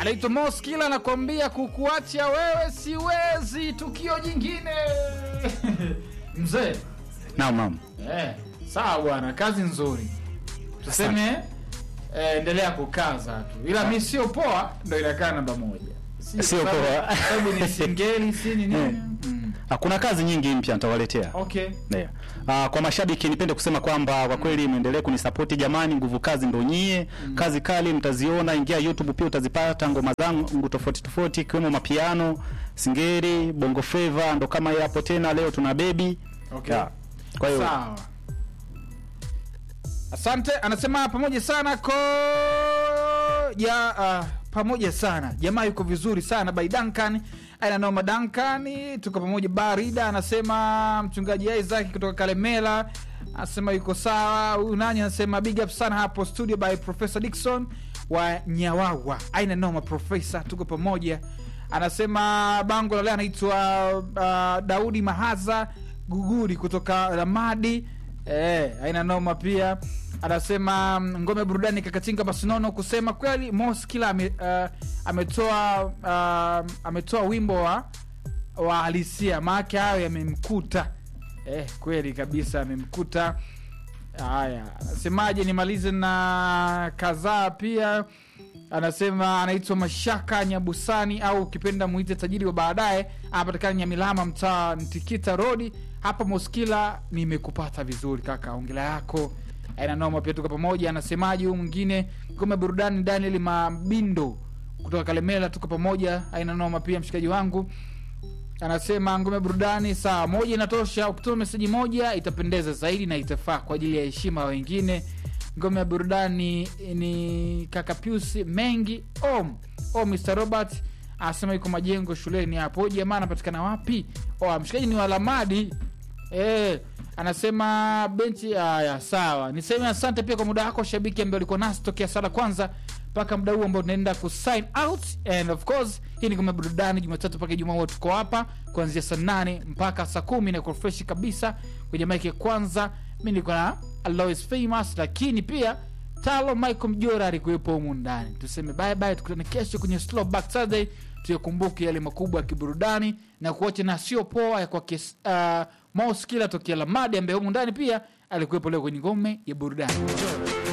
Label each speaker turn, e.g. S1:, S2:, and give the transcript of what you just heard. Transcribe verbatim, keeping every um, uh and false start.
S1: Anaitwa Moskila anakuambia kukuacha wewe siwezi. Tukio jingine. Mzee.
S2: Naam naam.
S1: Eh, sawa bwana, kazi nzuri. Tuseme eh, endelea kukaza tu. Ila mimi sio poa ndio inakaa namba moja.
S2: Sio poa.
S1: Sababu ni singeli si ni nini?
S2: Kuna kazi nyingi mpya nitawaletea.
S1: Okay.
S2: Yeah. Uh, kwa mashabiki nipende kusema kwamba kwa kweli muendelee kunisupport jamani, nguvu kazi ndo nyie. Mm. Kazi kali mtaziona, ingia YouTube pia utazipata ngoma zangu tofauti tofauti kiwemo mapiano, singeri, bongo flava ndo kama hapo tena leo tuna baby.
S1: Okay. Yeah.
S2: Kwa hiyo
S1: sawa. Asante, anasema pamoja sana ko ya uh, pamoja sana. Jamaa yuko vizuri sana by Duncan. Aina noma Duncan, tuko pamoja Barida. Anasema mchungaji Isaac kutoka Kalemela. Anasema yuko sawa. Huyu nani anasema big up sana hapo studio by Professor Dickson wa Nyawawa. Aina noma professor, tuko pamoja. Anasema bango la leo anaitwa uh, Daudi Mahaza Guguri kutoka Ramadi. Eh, aina noma pia. Anasema ngome burudani Kakatinga Basinono kusema kweli Moskila ame, uh, ametoa uh, ametoa wimbo wa wa halisia maana hayo yamemkuta. Eh, kweli kabisa amemkuta. Haya, anasemaje nimalize na kadhaa pia. Anasema anaitwa Mashaka Nyabusani au ukipenda muite tajiri wa baadaye, anapatikana Nyamilama mtaa Ntikita Road. Hapa Moskila nimekupata vizuri kaka, ongela yako. Aina noma pia tuko pamoja. Anasemaje huyu mwingine ngome burudani Daniel Mabindo kutoka Kalemela, tuko pamoja. Aina noma pia mshikaji wangu. Anasema ngome burudani saa moja inatosha, ukitoa message moja itapendeza zaidi na itafaa kwa ajili ya heshima wengine. Ngome ya burudani ni kaka Pius Mengi Om oh mister Robert anasema yuko Majengo shuleni hapo. Jamaa anapatikana wapi? Oh mshikaji ni wa Lamadi. Eh, anasema benchi haya sawa. Niseme asante pia kwa muda wako shabiki ambaye ulikuwa nasi tokea sala kwanza mpaka muda huu ambao tunaenda ku sign out. And of course hii ni kama burudani Jumatatu mpaka Ijumaa wote tuko hapa kuanzia saa nane mpaka saa kumi na kwa fresh kabisa kwenye mic ya kwanza. Mimi niko na Alois Famous, lakini pia Talo Michael Mjora alikuwepo humu ndani. Tuseme bye bye, tukutane kesho kwenye Slow Back Saturday. Tuyakumbuke yale makubwa ya kiburudani na kuacha na sio poa ya kwa kes, uh, Moskila tokea Lamadi ambaye humu ndani pia alikuwepo leo kwenye ngome ya burudani.